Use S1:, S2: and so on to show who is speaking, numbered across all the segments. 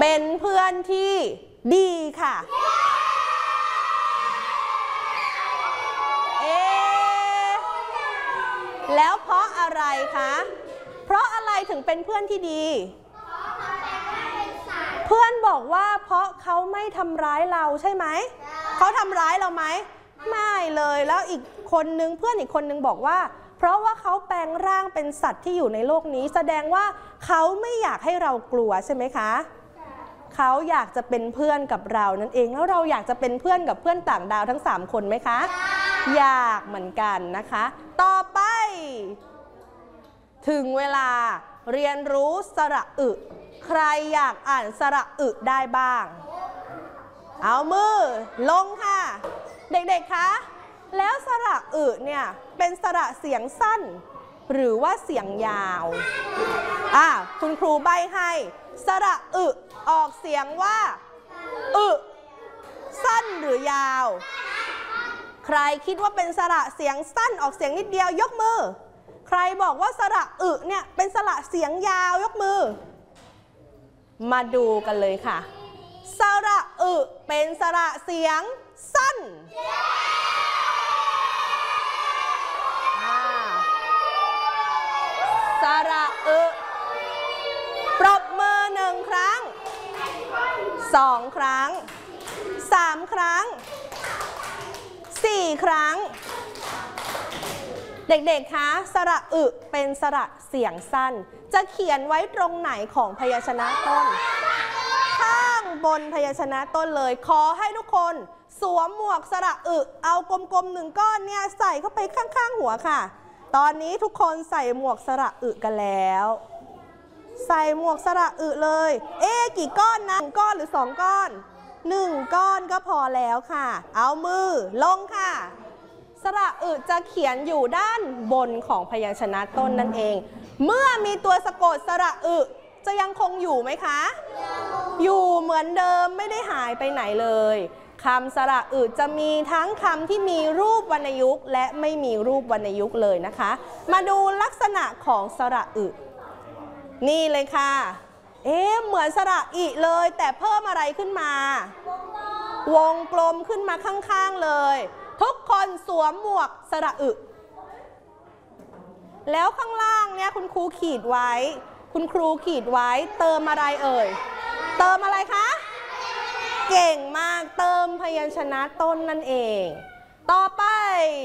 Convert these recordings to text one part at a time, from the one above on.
S1: เป็นเพื่อนที่ดีค่ะแล้วเพราะอะไรคะเพราะอะไรถึงเป็นเพื่อนที่ดีเพื่อนบอกว่าเพราะเขาไม่ทำร้ายเราใช่ไหมเขาทำร้ายเราไหมไม่เลยแล้วอีกคนนึงเพื่อนอีกคนนึงบอกว่าเพราะว่าเขาแปลงร่างเป็นสัตว์ที่อยู่ในโลกนี้แสดงว่าเขาไม่อยากให้เรากลัวใช่ไหมคะเขาอยากจะเป็นเพื่อนกับเรานั่นเองแล้วเราอยากจะเป็นเพื่อนกับเพื่อนต่างดาวทั้ง3คนไหมคะอยากเหมือนกันนะคะต่อไปถึงเวลาเรียนรู้สระอึใครอยากอ่านสระอึได้บ้างเอามือลงค่ะเด็กๆคะแล้วสระอึเนี่ยเป็นสระเสียงสั้นหรือว่าเสียงยาวคุณครูใบ้ให้สระอึออกเสียงว่าอึสั้นหรือยาวใครคิดว่าเป็นสระเสียงสั้นออกเสียงนิดเดียวยกมือใครบอกว่าสระอึเนี่ยเป็นสระเสียงยาวยกมือมาดูกันเลยค่ะสระอึเป็นสระเสียงสั้นสระอึปรบมือ1 ครั้ง2 ครั้ง3 ครั้ง4 ครั้งเด็กๆคะสระอึเป็นสระเสียงสั้นจะเขียนไว้ตรงไหนของพยัญชนะต้นข้างบนพยัญชนะต้นเลยขอให้ทุกคนสวมหมวกสระอึเอากลมๆ1 ก้อนเนี่ยใส่เข้าไปข้างๆหัวค่ะตอนนี้ทุกคนใส่หมวกสระอึกันแล้วใส่หมวกสระอึเลยกี่ก้อนนะ1 ก้อนหรือ2 ก้อน1 ก้อนก็พอแล้วค่ะเอามือลงค่ะสระอึจะเขียนอยู่ด้านบนของพยัญชนะต้นนั่นเองเมื่อมีตัวสะกดสระอึจะยังคงอยู่ไหมคะอยู่เหมือนเดิมไม่ได้หายไปไหนเลยคำสระอึจะมีทั้งคำที่มีรูปวรรณยุกต์และไม่มีรูปวรรณยุกต์เลยนะคะมาดูลักษณะของสระอึนี่เลยค่ะเหมือนสระอิเลยแต่เพิ่มอะไรขึ้นมาวงกลมขึ้นมาข้างๆเลยทุกคนสวมหมวกสระอึแล้วข้างล่างเนี่ยคุณครูขีดไว้เติมอะไรเอ่ยเติมอะไรคะเก่งมากเติมพยัญชนะต้นนั่นเองต่อไป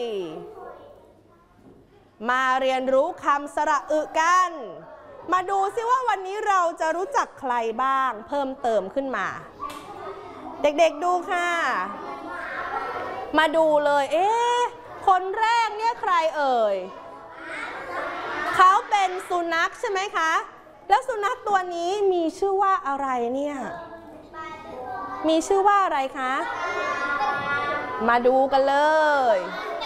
S1: มาเรียนรู้คำสระอึกันมาดูซิว่าวันนี้เราจะรู้จักใครบ้างเพิ่มเติมขึ้นมาเด็กๆดูค่ะมาดูเลยคนแรกเนี่ยใครเอ่ยเขาเป็นสุนัขใช่ไหมคะแล้วสุนัขตัวนี้มีชื่อว่าอะไรเนี่ยมีชื่อว่าอะไรคะมาดูกันเลย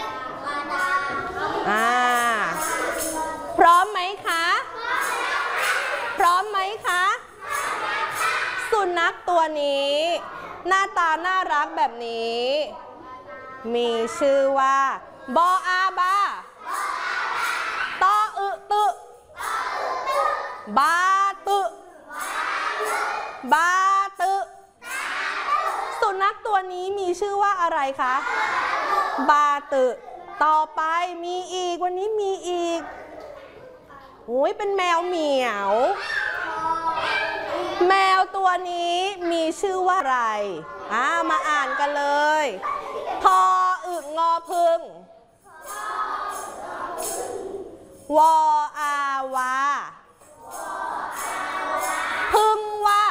S1: พร้อมไหมคะพร้อมไหมคะสุนัขตัวนี้หน้าตาน่ารักแบบนี้มีชื่อว่าบออาบาตออึตึบาตึบาตึสุนัขตัวนี้มีชื่อว่าอะไรคะบาตึต่อไปมีอีกวันนี้มีอีกเป็นแมวเหมียวแมวตัวนี้มีชื่อว่าอะไรมาอ่านกันเลยพออึงอพึงวออาวาพึงว่า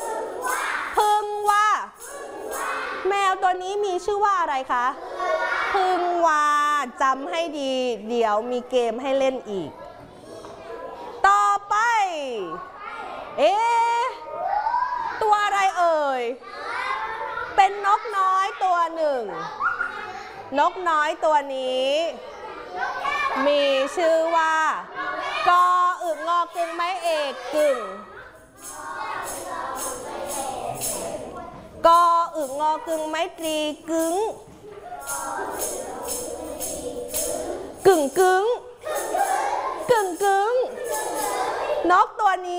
S1: แมวตัวนี้มีชื่อว่าอะไรคะพึงว่าจำให้ดีเดี๋ยวมีเกมให้เล่นอีกต่อไปตัวอะไรเอ่ยเป็นนกน้อยตัวหนึ่งนกน้อยตัวนี้มีชื่อว่ากออึงอกึ่งไม้เอกกึ่งกออึงอกึ่งไม้ตรีกึ่งกึ่งนกตัวนี้